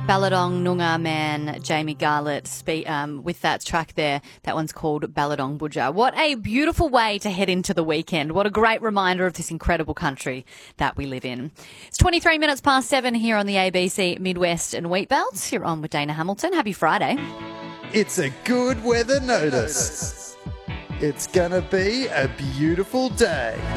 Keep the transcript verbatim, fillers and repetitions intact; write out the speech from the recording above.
Balladong Noongar man Jamie Garlett spe- um, with that track there. That one's called Balladong Budja. What a beautiful way to head into the weekend. What a great reminder of this incredible country that we live in. It's twenty-three minutes past seven here on the A B C Midwest and Wheat Belts. You're on with Dana Hamilton. Happy Friday. It's a good weather notice. It's going to be a beautiful day.